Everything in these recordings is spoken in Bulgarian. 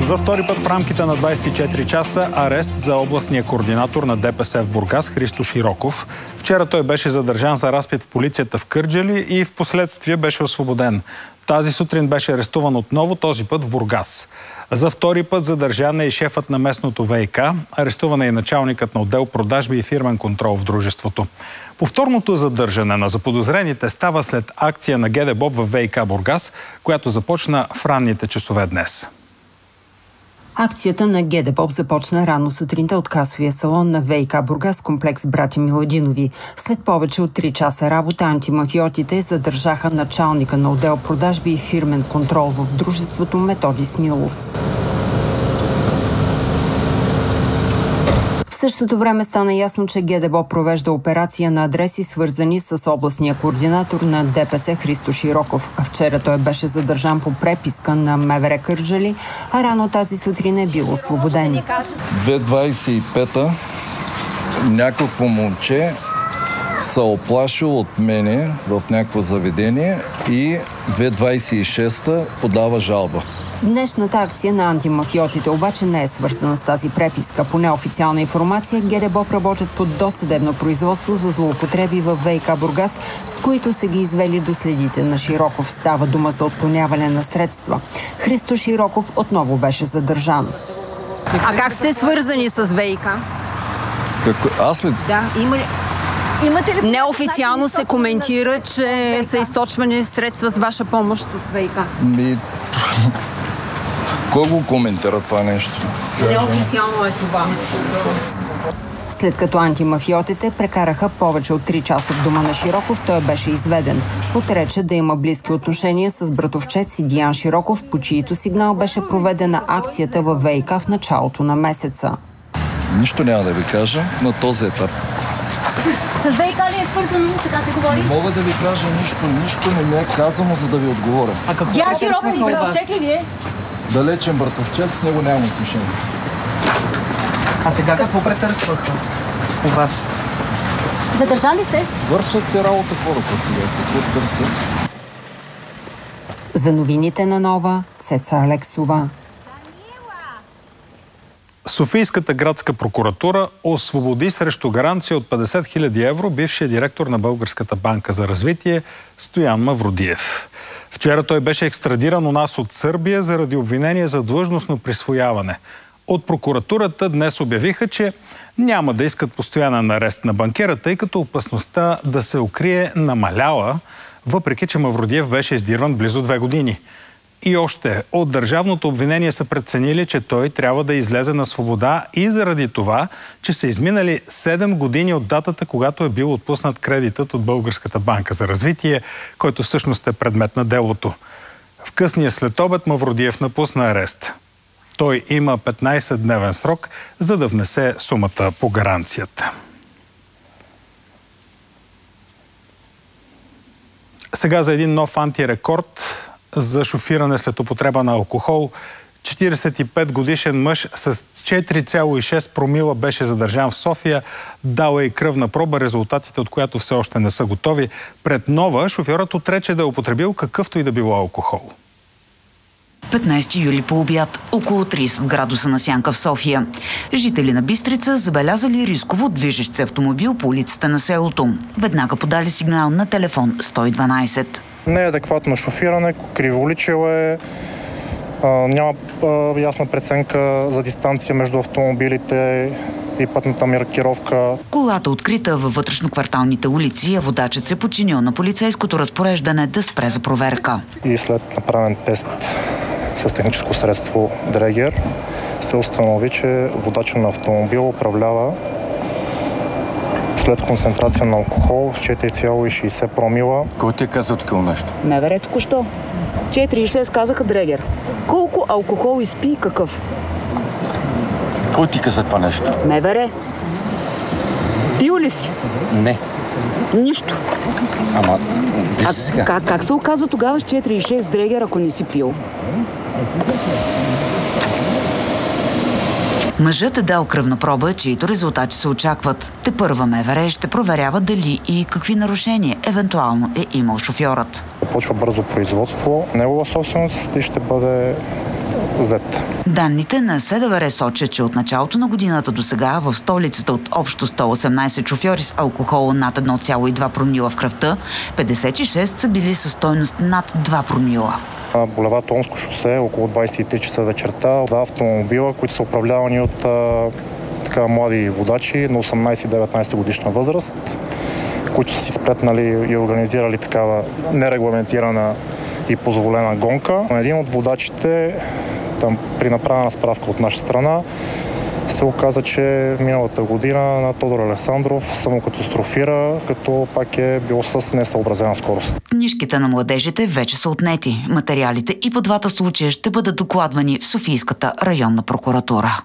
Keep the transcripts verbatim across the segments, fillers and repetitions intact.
За втори път в рамките на двадесет и четири часа арест за областния координатор на ДПС в Бургас Христо Широков. Вчера той беше задържан за разпит в полицията в Кърджали и в последствие беше освободен. Тази сутрин беше арестуван отново, този път в Бургас. За втори път задържан е и шефът на местното ВиК. Арестуван е и началникът на отдел продажби и фирмен контрол в дружеството. Повторното задържане на заподозрените става след акция на ГДБОП в ВиК Бургас, която започна в ранните часове днес. Акцията на ГДБОП започна рано сутринта от касовия салон на ВиК Бургас комплекс Братя Миладинови. След повече от три часа работа антимафиотите задържаха началника на отдел продажби и фирмен контрол в дружеството Методи Смилов. В същото време стана ясно, че ГДБОП провежда операция на адреси, свързани с областния координатор на ДПС Христо Широков. Вчера той беше задържан по преписка на МВР Кърджали, а рано тази сутрин е бил освободен. две двадесет и пета някакво момче се оплашило от мене в някакво заведение и две двадесет и шеста подава жалба. Днешната акция на антимафиотите обаче не е свързана с тази преписка. По неофициална информация, ГДБОП работят под досъдебно производство за злоупотреби в ВиК Бургас, които са ги извели до следите на Широков. Става дума за отклоняване на средства. Христо Широков отново беше задържан. А как сте свързани с ВиК? Как... Аз ли? Да, има ли... Имате ли... Неофициално се коментира, че са източвани средства с ваша помощ от ВиК. Ми... Кой го коментира това нещо? Неофициално е това. След като антимафиотите прекараха повече от три часа в дома на Широков, той беше изведен. Отрече да има близки отношения с братовчет си Диан Широков, по чието сигнал беше проведена акцията във ВиК в началото на месеца. Нищо няма да ви кажа на този етап. С ВиК ли е свързано, така се говори? Не мога да ви кажа нищо, нищо не ми е казано, за да ви отговоря. А какво? Диан Широков и братовчет ли е? Далечен братовчет, с него нямам отношение. А сега какво претърсваха у вас? Задържан ли сте? Вършат се работа хората сега. Какво търсят? За новините на Нова, Цеца Алексова. Софийската градска прокуратура освободи срещу гаранция от петдесет хиляди евро бившия директор на Българската банка за развитие Стоян Мавродиев. Вчера той беше екстрадиран у нас от Сърбия заради обвинение за длъжностно присвояване. От прокуратурата днес обявиха, че няма да искат постоянен арест на банкера, тъй като опасността да се укрие намаляла, въпреки че Мавродиев беше издирван близо две години. И още, от държавното обвинение са преценили, че той трябва да излезе на свобода и заради това, че са изминали седем години от датата, когато е бил отпуснат кредитът от Българската банка за развитие, който всъщност е предмет на делото. В късния следобед Мавродиев напусна арест. Той има петнадесетдневен срок, за да внесе сумата по гаранцията. Сега за един нов антирекорд за шофиране след употреба на алкохол. четиридесет и пет годишен мъж с четири цяло и шест промила беше задържан в София. Дал е и кръвна проба, резултатите от която все още не са готови. Пред Нова шофьорът отрече да е употребил какъвто и да било алкохол. петнадесети юли по обяд, около тридесет градуса на сянка в София. Жители на Бистрица забелязали рисково движещ се автомобил по улицата на селото. Веднага подали сигнал на телефон сто и дванадесет. Неадекватно шофиране, криволичил е, а, няма а, ясна преценка за дистанция между автомобилите и пътната маркировка. Колата открита във вътрешнокварталните улици, а водачът се подчинил на полицейското разпореждане да спре за проверка. И след направен тест с техническо средство Дрегер се установи, че водачът на автомобил управлява след концентрация на алкохол в четири цяло и шейсет промила. Кой ти е казал такова нещо? МВР току-що. четири и шест казаха Дрегер. Колко алкохол изпи и какъв? Кой ти каза това нещо? МВР. Пил ли си? Не. Нищо. Ама, виж а сега. Как, как се оказва тогава с четири и шест Дрегер, ако не си пил? Мъжът е дал кръвна проба, чието резултати се очакват. Тепърва МВР ще проверява дали и какви нарушения евентуално е имал шофьорът. Почва бързо производство, негова собственост и ще бъде Z. Данните на СДВР сочат, че от началото на годината до сега в столицата от общо сто и осемнайсет шофьори с алкохол над едно цяло и две промила в кръвта, петдесет и шест са били със стойност над два промила. Булевард Омско шосе, около двайсет и три часа вечерта, два автомобила, които са управлявани от а, така, млади водачи на осемнайсет и деветнайсет годишна възраст, които са си спретнали и организирали такава нерегламентирана и позволена гонка. Един от водачите, там при направена справка от наша страна, се оказа, че миналата година на Тодор Александров самокатастрофира, като пак е било с несъобразена скорост. Книжките на младежите вече са отнети. Материалите и по двата случая ще бъдат докладвани в Софийската районна прокуратура.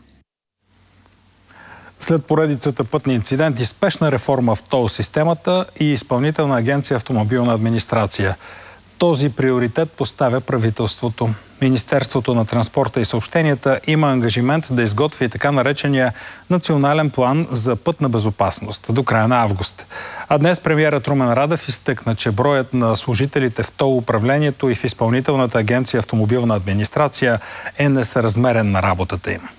След поредицата пътни инциденти, спешна реформа в тол системата и Изпълнителна агенция автомобилна администрация. Този приоритет поставя правителството. Министерството на транспорта и съобщенията има ангажимент да изготви и така наречения национален план за пътна безопасност до края на август. А днес премиерът Румен Радев изтъкна, че броят на служителите в тол управлението и в Изпълнителната агенция автомобилна администрация е несъразмерен на работата им.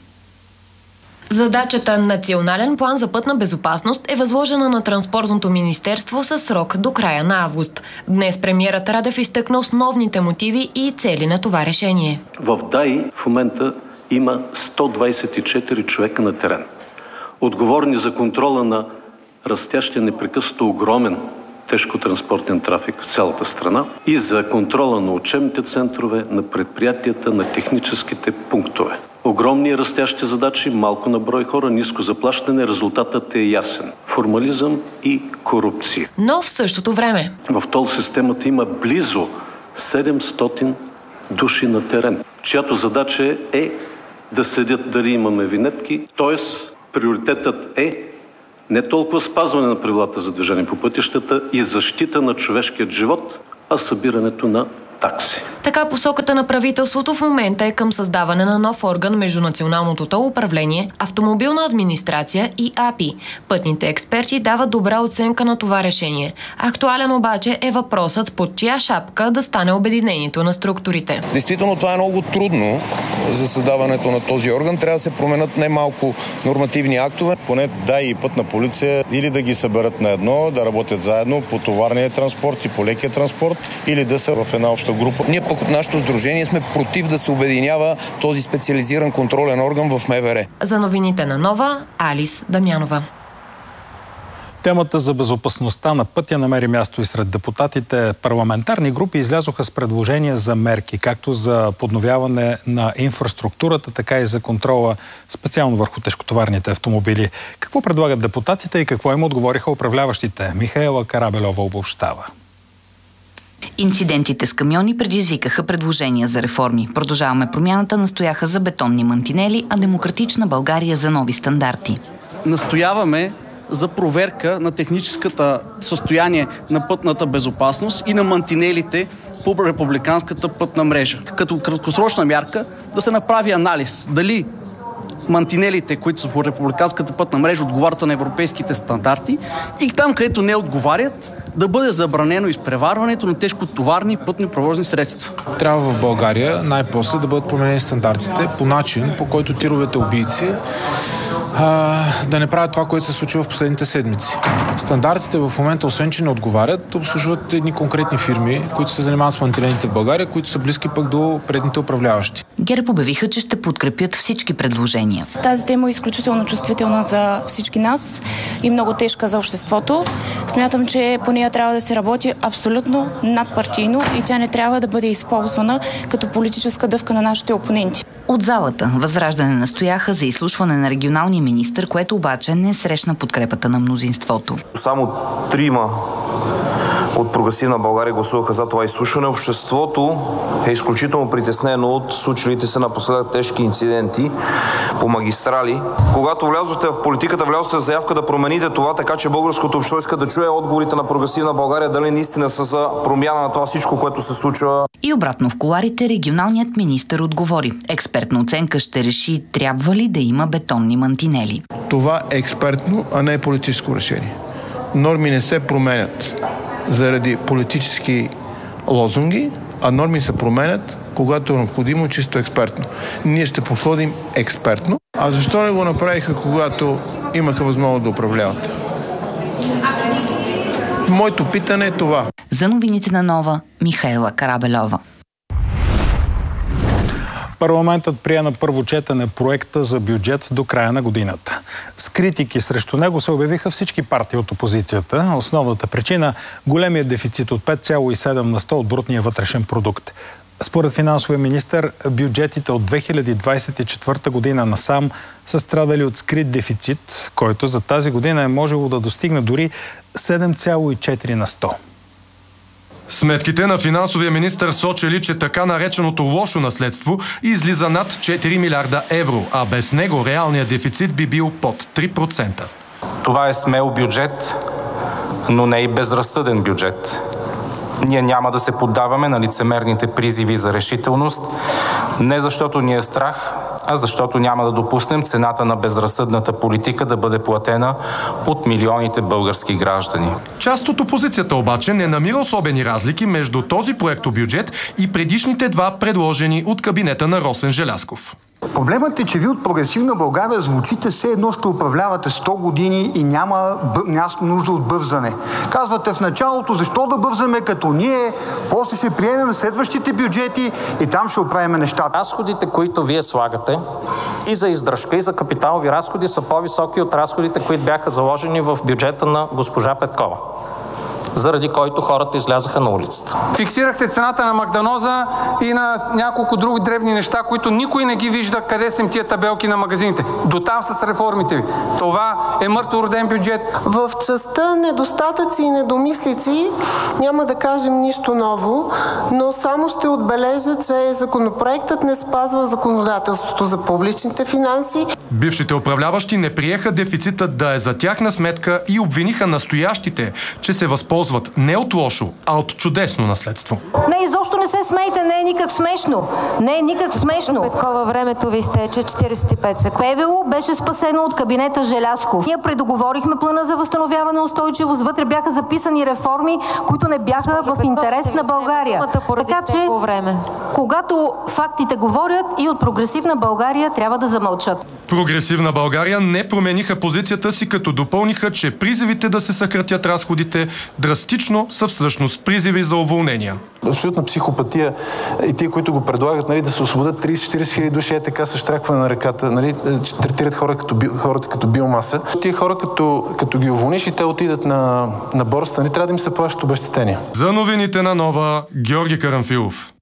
Задачата Национален план за пътна безопасност е възложена на Транспортното министерство със срок до края на август. Днес премиерът Радев изтъкна основните мотиви и цели на това решение. В ДАИ в момента има сто двайсет и четири човека на терен. Отговорни за контрола на растящия непрекъснато огромен тежкотранспортен трафик в цялата страна и за контрола на учебните центрове, на предприятията, на техническите пунктове. Огромни растящи задачи, малко на брой хора, ниско заплащане, резултатът е ясен. Формализъм и корупция. Но в същото време в тол системата има близо седемстотин души на терен, чиято задача е да следят дали имаме винетки, т.е. приоритетът е не толкова спазване на правилата за движение по пътищата и защита на човешкият живот, а събирането на такси. Така посоката на правителството в момента е към създаване на нов орган между Националното тол управление, Автомобилна администрация и А П И. Пътните експерти дават добра оценка на това решение. Актуален обаче е въпросът под чия шапка да стане обединението на структурите. Действително това е много трудно за създаването на този орган. Трябва да се променят немалко нормативни актове. Поне ДАИ и Пътна полиция или да ги съберат на едно, да работят заедно по товарния транспорт и по лекия транспорт, или да са в една обща група. Ние пък от нашето сдружение сме против да се обединява този специализиран контролен орган в М В Р. За новините на Нова, Алис Дамянова. Темата за безопасността на пътя намери място и сред депутатите. Парламентарни групи излязоха с предложения за мерки, както за подновяване на инфраструктурата, така и за контрола, специално върху тежкотоварните автомобили. Какво предлагат депутатите и какво им отговориха управляващите? Михаела Карабелова обобщава. Инцидентите с камиони предизвикаха предложения за реформи. Продължаваме промяната настояха за бетонни мантинели, а Демократична България за нови стандарти. Настояваме за проверка на техническата състояние на пътната безопасност и на мантинелите по републиканската пътна мрежа. Като краткосрочна мярка да се направи анализ дали мантинелите, които са по републиканската пътна мрежа, отговарят на европейските стандарти и там, където не отговарят, да бъде забранено изпреварването на тежкотоварни пътни превозни средства. Трябва в България най-после да бъдат променени стандартите по начин, по който тировете убийци а, да не правят това, което се случва в последните седмици. Стандартите в момента, освен че не отговарят, обслужват едни конкретни фирми, които се занимават с мантинелите в България, които са близки пък до предните управляващи. ГЕРБ обявиха, че ще подкрепят всички предложения. Тази тема е изключително чувствителна за всички нас и много тежка за обществото. Смятам, че по нея трябва да се работи абсолютно надпартийно и тя не трябва да бъде използвана като политическа дъвка на нашите опоненти. От залата Възраждане настояха за изслушване на регионалния министър, което обаче не срещна подкрепата на мнозинството. Само трима от Прогресивна България гласуваха за това изслушване. Обществото е изключително притеснено от случилите се напоследък тежки инциденти по магистрали. Когато влязохте в политиката, влязохте в заявка да промените това, така че българското общество иска да чуе отговорите на Прогресивна България, дали наистина са за промяна на това всичко, което се случва. И обратно в кулоарите регионалният министър отговори. Експертна оценка ще реши трябва ли да има бетонни мантинели. Това е експертно, а не е политическо решение. Норми не се променят заради политически лозунги, а норми се променят когато е необходимо, чисто експертно. Ние ще подходим експертно. А защо не го направиха, когато имаха възможност да управляват? Моето питане е това. За новините на Нова, Михаела Карабелова. Парламентът прие на първо четене проекта за бюджет до края на годината. С критики срещу него се обявиха всички партии от опозицията. Основната причина – големият дефицит от пет цяло и седем на сто от брутния вътрешен продукт. Според финансовия министър, бюджетите от две хиляди двадесет и четвърта година насам са страдали от скрит дефицит, който за тази година е можело да достигне дори седем цяло и четири на сто. Сметките на финансовия министър сочели, че така нареченото лошо наследство излиза над четири милиарда евро, а без него реалният дефицит би бил под три процента. Това е смел бюджет, но не и безразсъден бюджет. Ние няма да се поддаваме на лицемерните призиви за решителност, не защото ни е страх, а защото няма да допуснем цената на безразсъдната политика да бъде платена от милионите български граждани. Част от опозицията обаче не намира особени разлики между този проектобюджет и предишните два, предложени от кабинета на Росен Желязков. Проблемът е, че ви от Прогресивна България звучите все едно ще управлявате сто години и няма нужда от бързане. Казвате в началото, защо да бързаме като ние, после ще приемем следващите бюджети и там ще оправим нещата. Разходите, които вие слагате и за издръжка, и за капиталови разходи са по-високи от разходите, които бяха заложени в бюджета на госпожа Петкова, заради който хората излязаха на улицата. Фиксирахте цената на Магданоза и на няколко други дребни неща, които никой не ги вижда къде са им тия табелки на магазините. Дотам с реформите ви. Това е мъртвороден бюджет. В частта недостатъци и недомислици няма да кажем нищо ново, но само ще отбележа, че законопроектът не спазва законодателството за публичните финанси. Бившите управляващи не приеха дефицитът да е за тяхна сметка и обвиниха настоящите, че се възползват не от лошо, а от чудесно наследство. Не, изобщо не се смейте, не е никак смешно. Не е никак смешно. Петкова, времето ви изтече четиридесет и пет секунди. ПВУ беше спасено от кабинета Желязков. Ние предоговорихме плана за възстановяване устойчивост. Вътре бяха записани реформи, които не бяха в интерес на България. Така че, когато фактите говорят, и от Прогресивна България трябва да замълчат. Прогресивна България не промениха позицията си, като допълниха, че призивите да се съкратят разходите драстично са всъщност призиви за уволнения. Абсолютна психопатия и тия, които го предлагат, нали, да се освободят тридесет-четиридесет хиляди души, е така със щракване на ръката, нали, че третират хора като, хората като биомаса. Тия хора, като, като ги уволниш и те отидат на, на борста, нали, трябва да им се плащат обезщетения. За новините на Нова, Георги Карамфилов.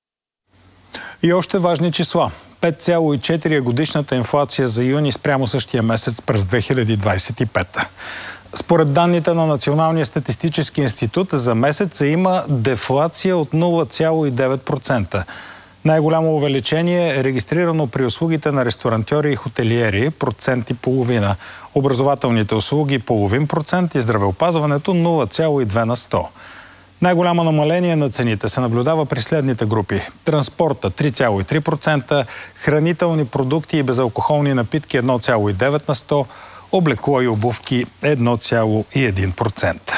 И още важни числа. пет цяло и четири годишната инфлация за юни спрямо същия месец през две хиляди двадесет и пета. Според данните на Националния статистически институт, за месеца има дефлация от нула цяло и девет процента. Най-голямо увеличение е регистрирано при услугите на ресторантьори и хотелиери, процент и половина. Образователните услуги половин процент и здравеопазването нула цяло и две на сто. Най-голямо намаление на цените се наблюдава при следните групи. Транспорта три цяло и три процента, хранителни продукти и безалкохолни напитки едно цяло и девет на сто, облекло и обувки едно цяло и един процент.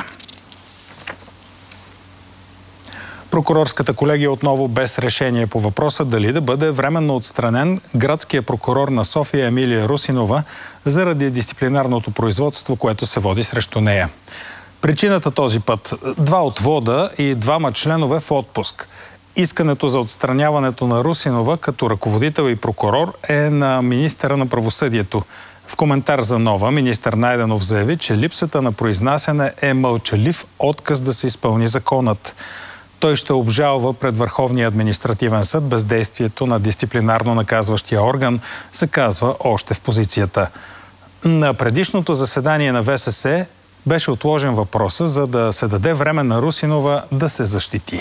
Прокурорската колегия отново без решение по въпроса дали да бъде временно отстранен градския прокурор на София Емилия Русинова заради дисциплинарното производство, което се води срещу нея. Причината този път – два отвода и двама членове в отпуск. Искането за отстраняването на Русинова като ръководител и прокурор е на министъра на правосъдието. В коментар за Нова, министър Найденов заяви, че липсата на произнасяне е мълчалив отказ да се изпълни законът. Той ще обжалва пред Върховния административен съд бездействието на дисциплинарно наказващия орган, се казва още в позицията. На предишното заседание на ВСС беше отложен въпроса, за да се даде време на Русинова да се защити.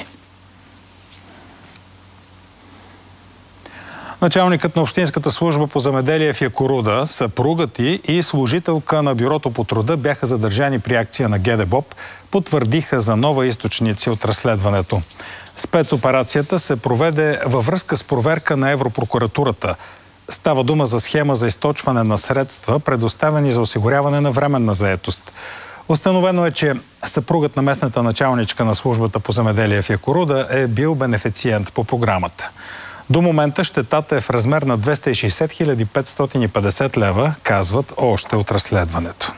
Началникът на Общинската служба по земеделие в Якоруда, съпругът ѝ и служителка на Бюрото по труда бяха задържани при акция на ГДБОП, потвърдиха за Нова източници от разследването. Спецоперацията се проведе във връзка с проверка на Европрокуратурата. Става дума за схема за източване на средства, предоставени за осигуряване на временна заетост. Установено е, че съпругът на местната началничка на службата по земеделие в Якоруда е бил бенефициент по програмата. До момента щетата е в размер на двеста и шейсет хиляди петстотин и петдесет лева, казват още от разследването.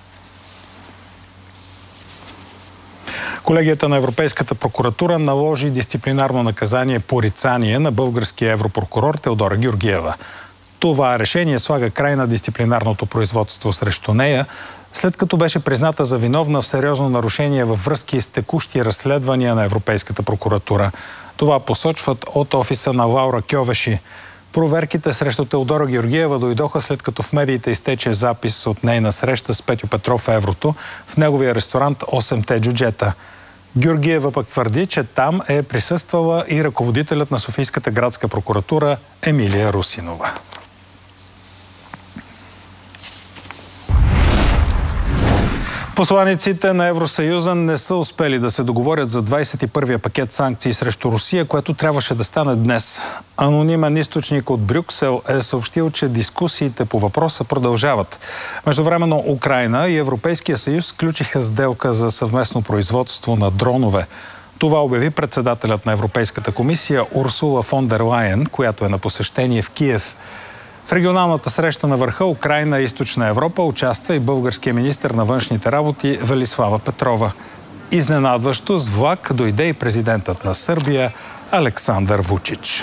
Колегията на Европейската прокуратура наложи дисциплинарно наказание порицание на българския европрокурор Теодора Георгиева. Това решение слага край на дисциплинарното производство срещу нея, след като беше призната за виновна в сериозно нарушение във връзки с текущи разследвания на Европейската прокуратура. Това посочват от офиса на Лаура Кьовеши. Проверките срещу Теодора Георгиева дойдоха след като в медиите изтече запис от нейна среща с Петю Петров в Еврото в неговия ресторант осемте джуджета. Георгиева пък твърди, че там е присъствала и ръководителят на Софийската градска прокуратура Емилия Русинова. Посланиците на Евросъюза не са успели да се договорят за двадесет и първия пакет санкции срещу Русия, което трябваше да стане днес. Анонимен източник от Брюксел е съобщил, че дискусиите по въпроса продължават. Междувременно Украйна и Европейския съюз сключиха сделка за съвместно производство на дронове. Това обяви председателят на Европейската комисия Урсула фон дер Лайен, която е на посещение в Киев. В регионалната среща на върха Украйна и Източна Европа участва и българския министър на външните работи Велислава Петрова. Изненадващо с влак дойде и президентът на Сърбия Александър Вучич.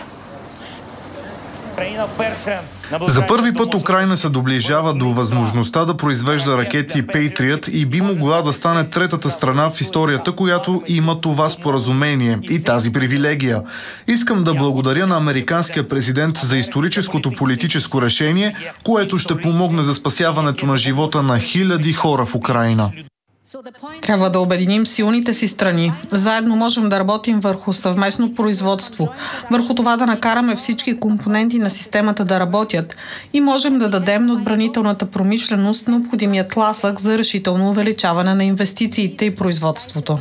За първи път Украйна се доближава до възможността да произвежда ракети Patriot и би могла да стане третата страна в историята, която има това споразумение и тази привилегия. Искам да благодаря на американския президент за историческото политическо решение, което ще помогне за спасяването на живота на хиляди хора в Украйна. Трябва да обединим силните си страни. Заедно можем да работим върху съвместно производство, върху това да накараме всички компоненти на системата да работят и можем да дадем на отбранителната промишленост необходимият тласък за решително увеличаване на инвестициите и производството.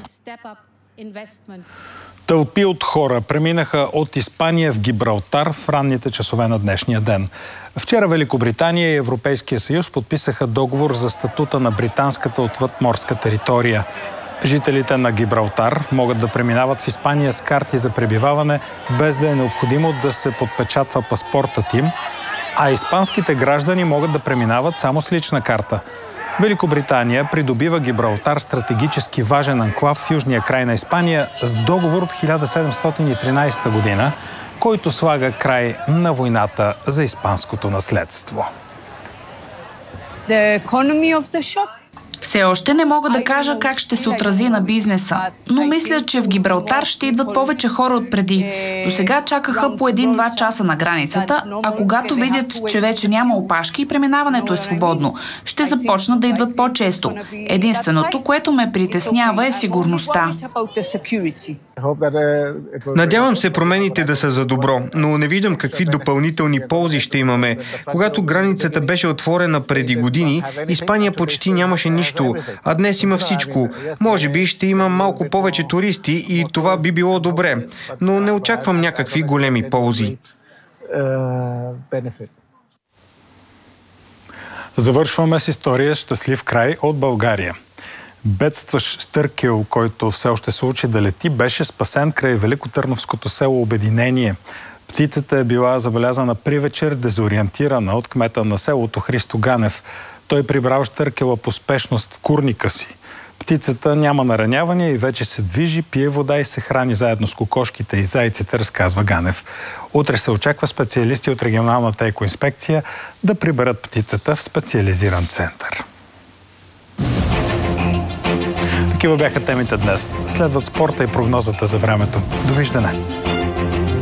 Тълпи от хора преминаха от Испания в Гибралтар в ранните часове на днешния ден. Вчера Великобритания и Европейския съюз подписаха договор за статута на британската отвъдморска територия. Жителите на Гибралтар могат да преминават в Испания с карти за пребиваване, без да е необходимо да се подпечатва паспортът им, а испанските граждани могат да преминават само с лична карта. Великобритания придобива Гибралтар, стратегически важен анклав в южния край на Испания, с договор от хиляда седемстотин и тринадесета година, който слага край на войната за испанското наследство. Все още не мога да кажа как ще се отрази на бизнеса, но мисля, че в Гибралтар ще идват повече хора от преди. До сега чакаха по един-два часа на границата, а когато видят, че вече няма опашки и преминаването е свободно, ще започнат да идват по-често. Единственото, което ме притеснява, е сигурността. Надявам се промените да са за добро, но не виждам какви допълнителни ползи ще имаме. Когато границата беше отворена преди години, Испания почти нямаше нищо, а днес има всичко. Може би ще има малко повече туристи и това би било добре, но не очаквам някакви големи ползи. Завършваме с история щастлив край от България. Бедстващ търкел, който все още се учи да лети, беше спасен край великотърновското село Обединение. Птицата е била забелязана при вечер, дезориентирана от кмета на селото Христо Ганев. Той прибрал щъркела по спешност в курника си. Птицата няма наранявания и вече се движи, пие вода и се храни заедно с кокошките и зайците, разказва Ганев. Утре се очаква специалисти от регионалната екоинспекция да приберат птицата в специализиран център. Такива бяха темите днес. Следват спорта и прогнозата за времето. Довиждане!